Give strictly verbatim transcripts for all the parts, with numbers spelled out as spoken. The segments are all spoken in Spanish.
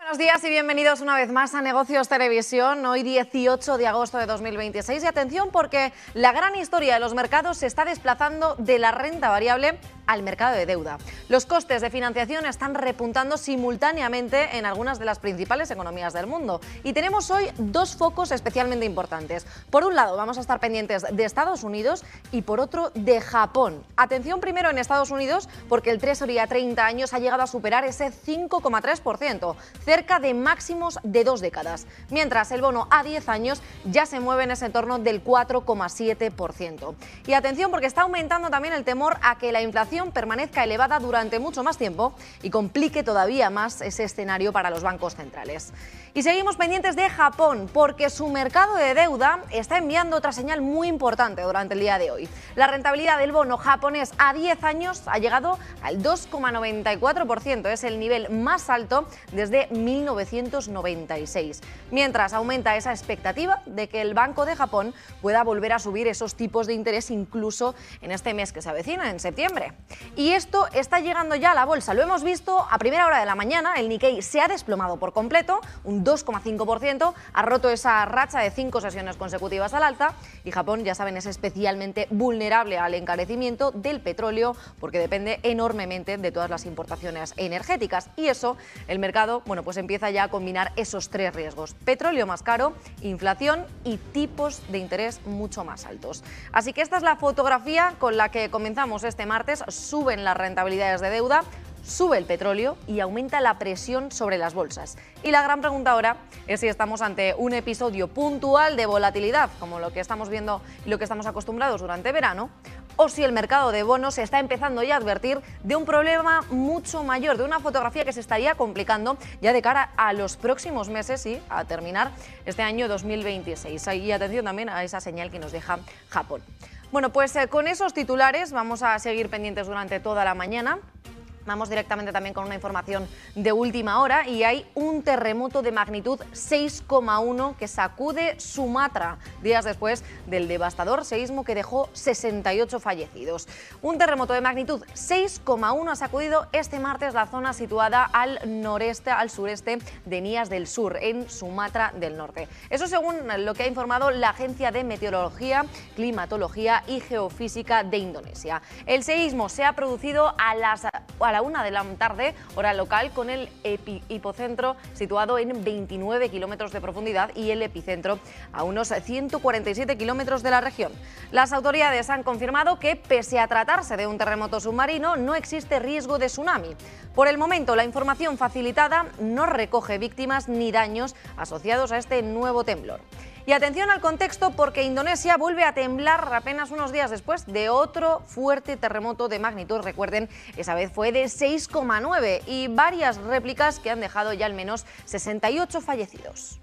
Buenos días y bienvenidos una vez más a Negocios Televisión, hoy dieciocho de agosto de dos mil veintiséis. Y atención porque la gran historia de los mercados se está desplazando de la renta variable al mercado de deuda. Los costes de financiación están repuntando simultáneamente en algunas de las principales economías del mundo. Y tenemos hoy dos focos especialmente importantes. Por un lado, vamos a estar pendientes de Estados Unidos y por otro, de Japón. Atención primero en Estados Unidos porque el Treasury a treinta años ha llegado a superar ese cinco coma tres por ciento, cerca de máximos de dos décadas, mientras el bono a diez años ya se mueve en ese entorno del cuatro coma siete por ciento. Y atención porque está aumentando también el temor a que la inflación permanezca elevada durante mucho más tiempo y complique todavía más ese escenario para los bancos centrales. Y seguimos pendientes de Japón porque su mercado de deuda está enviando otra señal muy importante durante el día de hoy. La rentabilidad del bono japonés a diez años ha llegado al dos coma noventa y cuatro por ciento, es el nivel más alto desde mil novecientos noventa y seis, mientras aumenta esa expectativa de que el Banco de Japón pueda volver a subir esos tipos de interés incluso en este mes que se avecina, en septiembre. Y esto está llegando ya a la bolsa, lo hemos visto a primera hora de la mañana, el Nikkei se ha desplomado por completo, un dos coma cinco por ciento, ha roto esa racha de cinco sesiones consecutivas al alza y Japón, ya saben, es especialmente vulnerable al encarecimiento del petróleo porque depende enormemente de todas las importaciones energéticas y eso, el mercado, bueno, pues empieza ya a combinar esos tres riesgos: petróleo más caro, inflación y tipos de interés mucho más altos. Así que esta es la fotografía con la que comenzamos este martes. Suben las rentabilidades de deuda, sube el petróleo y aumenta la presión sobre las bolsas. Y la gran pregunta ahora es si estamos ante un episodio puntual de volatilidad, como lo que estamos viendo y lo que estamos acostumbrados durante verano, o si el mercado de bonos está empezando ya a advertir de un problema mucho mayor, de una fotografía que se estaría complicando ya de cara a los próximos meses y a terminar este año dos mil veintiséis. Y atención también a esa señal que nos deja Japón. Bueno, pues eh, con esos titulares vamos a seguir pendientes durante toda la mañana. Vamos directamente también con una información de última hora y hay un terremoto de magnitud seis coma uno que sacude Sumatra días después del devastador seísmo que dejó sesenta y ocho fallecidos. Un terremoto de magnitud seis coma uno ha sacudido este martes la zona situada al noreste, al sureste de Nias del Sur, en Sumatra del Norte. Eso según lo que ha informado la Agencia de Meteorología, Climatología y Geofísica de Indonesia. El seísmo se ha producido a las a la una de la tarde, hora local, con el hipocentro situado en veintinueve kilómetros de profundidad y el epicentro a unos ciento cuarenta y siete kilómetros de la región. Las autoridades han confirmado que, pese a tratarse de un terremoto submarino, no existe riesgo de tsunami. Por el momento, la información facilitada no recoge víctimas ni daños asociados a este nuevo temblor. Y atención al contexto porque Indonesia vuelve a temblar apenas unos días después de otro fuerte terremoto de magnitud. Recuerden, esa vez fue de seis coma nueve y varias réplicas que han dejado ya al menos sesenta y ocho fallecidos.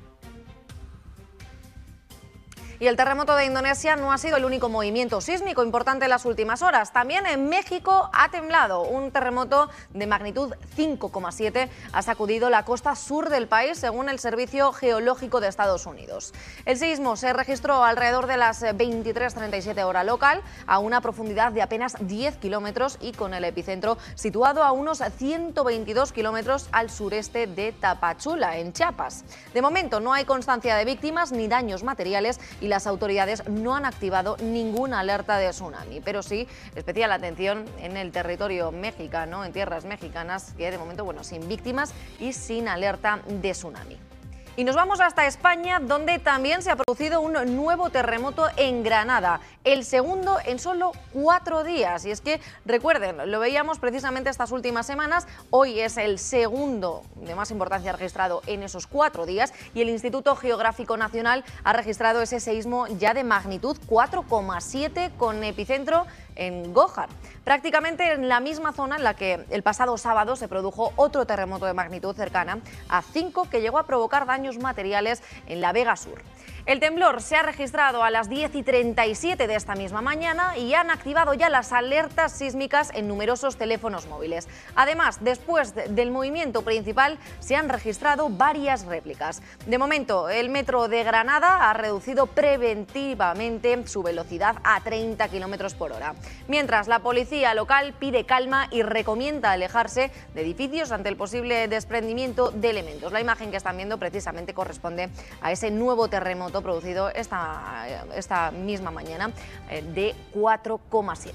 Y el terremoto de Indonesia no ha sido el único movimiento sísmico importante en las últimas horas. También en México ha temblado. Un terremoto de magnitud cinco coma siete ha sacudido la costa sur del país, según el Servicio Geológico de Estados Unidos. El sismo se registró alrededor de las veintitrés treinta y siete hora local, a una profundidad de apenas diez kilómetros y con el epicentro situado a unos ciento veintidós kilómetros al sureste de Tapachula, en Chiapas. De momento no hay constancia de víctimas ni daños materiales y las autoridades no han activado ninguna alerta de tsunami, pero sí especial atención en el territorio mexicano, en tierras mexicanas, que de momento, bueno, sin víctimas y sin alerta de tsunami. Y nos vamos hasta España, donde también se ha producido un nuevo terremoto en Granada, el segundo en solo cuatro días. Y es que, recuerden, lo veíamos precisamente estas últimas semanas, hoy es el segundo de más importancia registrado en esos cuatro días y el Instituto Geográfico Nacional ha registrado ese seísmo ya de magnitud cuatro coma siete con epicentro en Gójar, prácticamente en la misma zona en la que el pasado sábado se produjo otro terremoto de magnitud cercana a cinco que llegó a provocar daños materiales en la Vega Sur. El temblor se ha registrado a las diez y treinta y siete de esta misma mañana y han activado ya las alertas sísmicas en numerosos teléfonos móviles. Además, después del movimiento principal se han registrado varias réplicas. De momento, el metro de Granada ha reducido preventivamente su velocidad a treinta kilómetros por hora. Mientras, la policía local pide calma y recomienda alejarse de edificios ante el posible desprendimiento de elementos. La imagen que están viendo precisamente corresponde a ese nuevo terremoto producido esta, esta misma mañana de cuatro coma siete.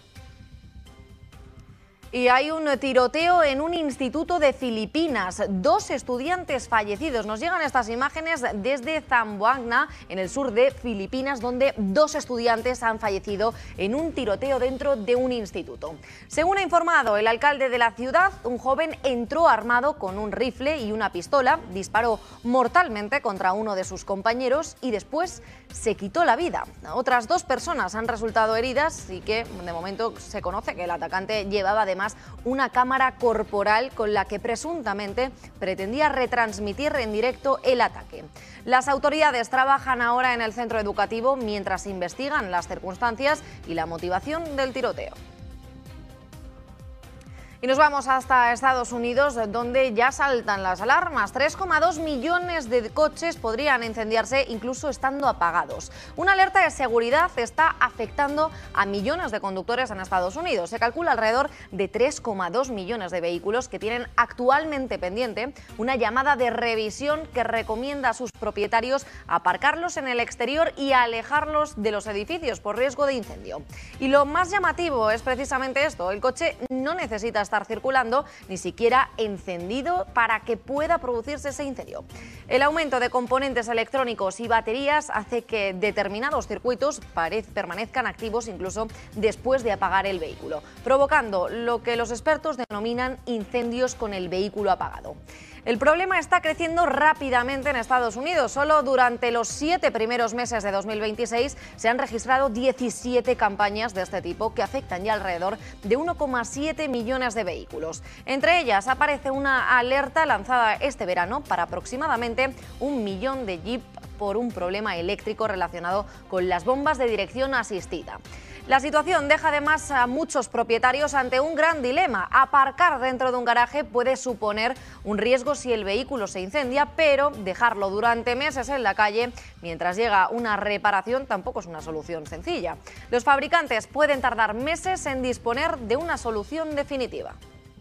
Y hay un tiroteo en un instituto de Filipinas. Dos estudiantes fallecidos. Nos llegan estas imágenes desde Zamboanga, en el sur de Filipinas, donde dos estudiantes han fallecido en un tiroteo dentro de un instituto. Según ha informado el alcalde de la ciudad, un joven entró armado con un rifle y una pistola, disparó mortalmente contra uno de sus compañeros y después se quitó la vida. Otras dos personas han resultado heridas y que de momento se conoce que el atacante llevaba además una cámara corporal con la que presuntamente pretendía retransmitir en directo el ataque. Las autoridades trabajan ahora en el centro educativo mientras investigan las circunstancias y la motivación del tiroteo. Y nos vamos hasta Estados Unidos, donde ya saltan las alarmas. tres coma dos millones de coches podrían incendiarse incluso estando apagados. Una alerta de seguridad está afectando a millones de conductores en Estados Unidos. Se calcula alrededor de tres coma dos millones de vehículos que tienen actualmente pendiente una llamada de revisión que recomienda a sus propietarios aparcarlos en el exterior y alejarlos de los edificios por riesgo de incendio. Y lo más llamativo es precisamente esto: el coche no necesita estar circulando, ni siquiera encendido, para que pueda producirse ese incendio. El aumento de componentes electrónicos y baterías hace que determinados circuitos permanezcan activos incluso después de apagar el vehículo, provocando lo que los expertos denominan incendios con el vehículo apagado. El problema está creciendo rápidamente en Estados Unidos. Solo durante los siete primeros meses de dos mil veintiséis se han registrado diecisiete campañas de este tipo que afectan ya alrededor de uno coma siete millones de vehículos. Entre ellas aparece una alerta lanzada este verano para aproximadamente un millón de Jeep por un problema eléctrico relacionado con las bombas de dirección asistida. La situación deja además a muchos propietarios ante un gran dilema. Aparcar dentro de un garaje puede suponer un riesgo si el vehículo se incendia, pero dejarlo durante meses en la calle mientras llega una reparación tampoco es una solución sencilla. Los fabricantes pueden tardar meses en disponer de una solución definitiva.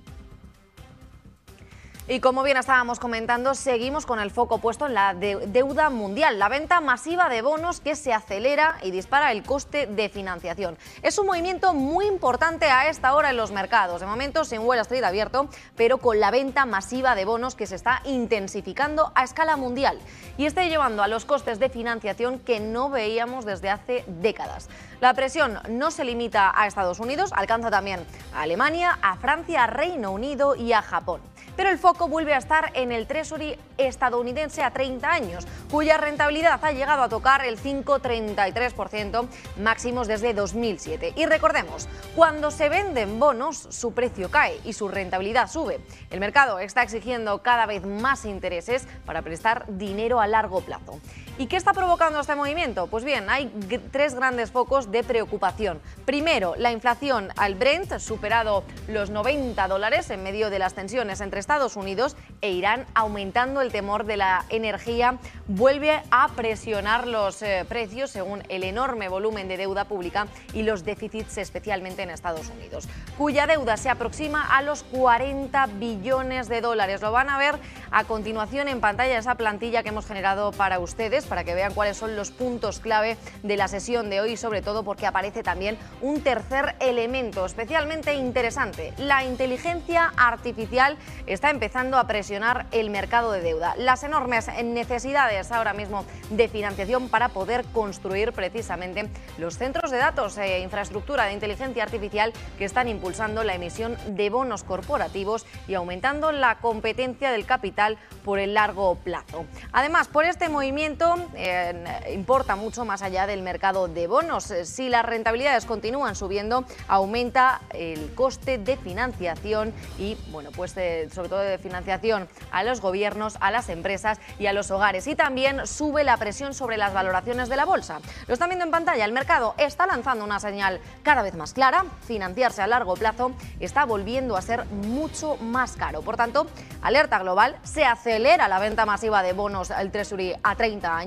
Y como bien estábamos comentando, seguimos con el foco puesto en la de deuda mundial, la venta masiva de bonos que se acelera y dispara el coste de financiación. Es un movimiento muy importante a esta hora en los mercados, de momento sin Wall Street abierto, pero con la venta masiva de bonos que se está intensificando a escala mundial y está llevando a los costes de financiación que no veíamos desde hace décadas. La presión no se limita a Estados Unidos, alcanza también a Alemania, a Francia, a Reino Unido y a Japón. Pero el foco vuelve a estar en el Treasury estadounidense a treinta años, cuya rentabilidad ha llegado a tocar el cinco coma treinta y tres por ciento, máximos desde dos mil siete. Y recordemos, cuando se venden bonos, su precio cae y su rentabilidad sube. El mercado está exigiendo cada vez más intereses para prestar dinero a largo plazo. ¿Y qué está provocando este movimiento? Pues bien, hay tres grandes focos de preocupación. Primero, la inflación al Brent, superado los noventa dólares en medio de las tensiones entre Estados Unidos e Irán, aumentando el temor de la energía, vuelve a presionar los eh, precios según el enorme volumen de deuda pública y los déficits especialmente en Estados Unidos, cuya deuda se aproxima a los cuarenta billones de dólares. Lo van a ver a continuación en pantalla, esa plantilla que hemos generado para ustedes, para que vean cuáles son los puntos clave de la sesión de hoy, sobre todo porque aparece también un tercer elemento especialmente interesante. La inteligencia artificial está empezando a presionar el mercado de deuda. Las enormes necesidades ahora mismo de financiación para poder construir precisamente los centros de datos e infraestructura de inteligencia artificial que están impulsando la emisión de bonos corporativos y aumentando la competencia del capital por el largo plazo. Además, por este movimiento eh, importa mucho más allá del mercado de bonos. Si las rentabilidades continúan subiendo, aumenta el coste de financiación y, bueno, pues eh, sobre todo de financiación a los gobiernos, a las empresas y a los hogares. Y también sube la presión sobre las valoraciones de la bolsa. Lo están viendo en pantalla, el mercado está lanzando una señal cada vez más clara. Financiarse a largo plazo está volviendo a ser mucho más caro. Por tanto, alerta global, se acelera la venta masiva de bonos al Treasury a treinta años.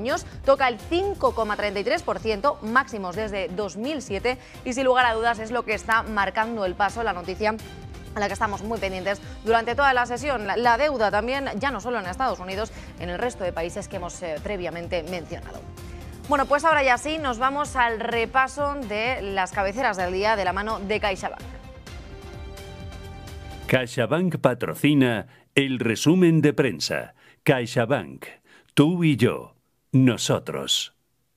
años, toca el cinco coma treinta y tres por ciento, máximos desde dos mil siete, y sin lugar a dudas es lo que está marcando el paso, la noticia a la que estamos muy pendientes durante toda la sesión. La, la deuda también, ya no solo en Estados Unidos, en el resto de países que hemos eh, previamente mencionado. Bueno, pues ahora ya sí, nos vamos al repaso de las cabeceras del día de la mano de CaixaBank. CaixaBank patrocina el resumen de prensa. CaixaBank, tú y yo, nosotros.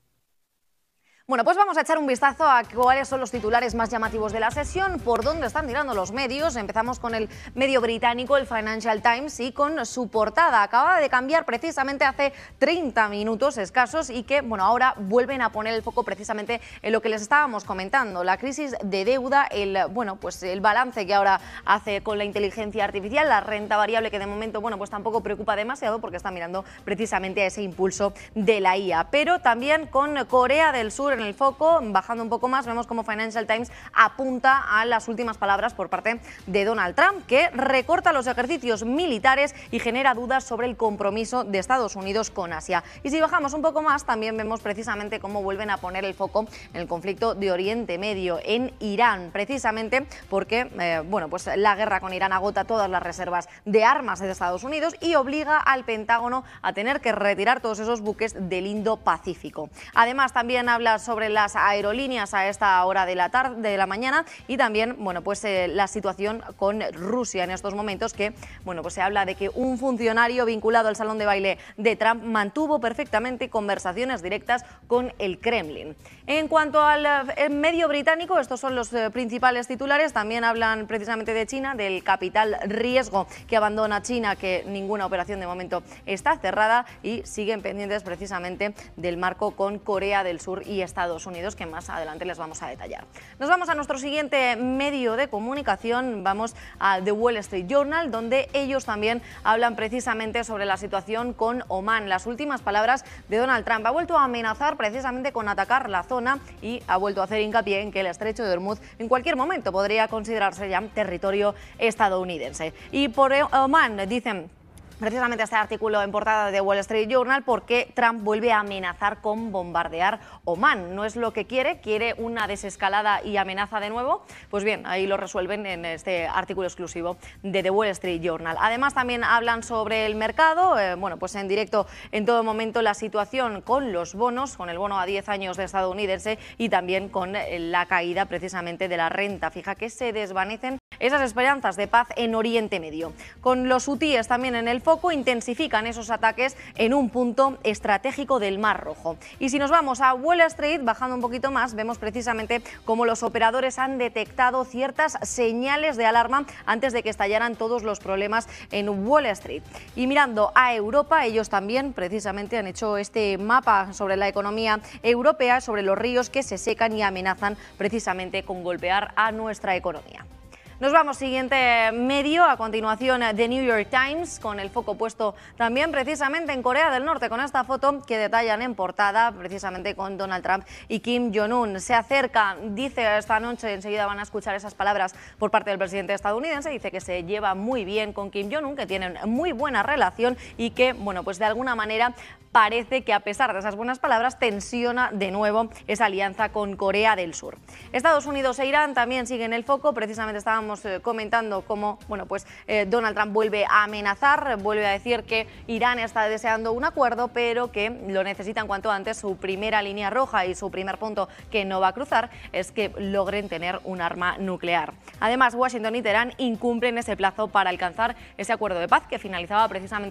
Bueno, pues vamos a echar un vistazo a cuáles son los titulares más llamativos de la sesión, por dónde están tirando los medios. Empezamos con el medio británico, el Financial Times, y con su portada. Acaba de cambiar precisamente hace treinta minutos escasos y que, bueno, ahora vuelven a poner el foco precisamente en lo que les estábamos comentando, la crisis de deuda, el, bueno, pues el balance que ahora hace con la inteligencia artificial, la renta variable que de momento, bueno, pues tampoco preocupa demasiado porque está mirando precisamente a ese impulso de la I A. Pero también con Corea del Sur en el foco, bajando un poco más, vemos como Financial Times apunta a las últimas palabras por parte de Donald Trump, que recorta los ejercicios militares y genera dudas sobre el compromiso de Estados Unidos con Asia. Y si bajamos un poco más, también vemos precisamente cómo vuelven a poner el foco en el conflicto de Oriente Medio, en Irán, precisamente porque eh, bueno, pues la guerra con Irán agota todas las reservas de armas de Estados Unidos y obliga al Pentágono a tener que retirar todos esos buques del Indo-Pacífico. Además, también habla sobre las aerolíneas a esta hora de la tarde, de la mañana, y también, bueno, pues eh, la situación con Rusia en estos momentos, que, bueno, pues se habla de que un funcionario vinculado al salón de baile de Trump mantuvo perfectamente conversaciones directas con el Kremlin. En cuanto al eh, medio británico, estos son los eh, principales titulares. También hablan precisamente de China, del capital riesgo que abandona China, que ninguna operación de momento está cerrada, y siguen pendientes precisamente del marco con Corea del Sur y Estados Unidos, que más adelante les vamos a detallar. Nos vamos a nuestro siguiente medio de comunicación, vamos a The Wall Street Journal, donde ellos también hablan precisamente sobre la situación con Omán. Las últimas palabras de Donald Trump: ha vuelto a amenazar precisamente con atacar la zona y ha vuelto a hacer hincapié en que el estrecho de Hormuz en cualquier momento podría considerarse ya territorio estadounidense. Y por Omán dicen precisamente este artículo en portada de Wall Street Journal, porque Trump vuelve a amenazar con bombardear Omán. No es lo que quiere, quiere una desescalada y amenaza de nuevo. Pues bien, ahí lo resuelven en este artículo exclusivo de The Wall Street Journal. Además, también hablan sobre el mercado, eh, bueno, pues en directo en todo momento la situación con los bonos, con el bono a diez años de estadounidense, y también con la caída precisamente de la renta fija, que se desvanecen esas esperanzas de paz en Oriente Medio. Con los hutíes también en el foco, intensifican esos ataques en un punto estratégico del Mar Rojo. Y si nos vamos a Wall Street, bajando un poquito más, vemos precisamente cómo los operadores han detectado ciertas señales de alarma antes de que estallaran todos los problemas en Wall Street. Y mirando a Europa, ellos también precisamente han hecho este mapa sobre la economía europea, sobre los ríos que se secan y amenazan precisamente con golpear a nuestra economía. Nos vamos, siguiente medio, a continuación The New York Times, con el foco puesto también precisamente en Corea del Norte, con esta foto que detallan en portada precisamente con Donald Trump y Kim Jong-un. Se acerca, dice esta noche, enseguida van a escuchar esas palabras por parte del presidente estadounidense, dice que se lleva muy bien con Kim Jong-un, que tienen muy buena relación y que, bueno, pues de alguna manera parece que, a pesar de esas buenas palabras, tensiona de nuevo esa alianza con Corea del Sur. Estados Unidos e Irán también siguen el foco. Precisamente estábamos eh, comentando cómo, bueno, pues eh, Donald Trump vuelve a amenazar, vuelve a decir que Irán está deseando un acuerdo, pero que lo necesitan cuanto antes. Su primera línea roja y su primer punto que no va a cruzar es que logren tener un arma nuclear. Además, Washington y Teherán incumplen ese plazo para alcanzar ese acuerdo de paz que finalizaba precisamente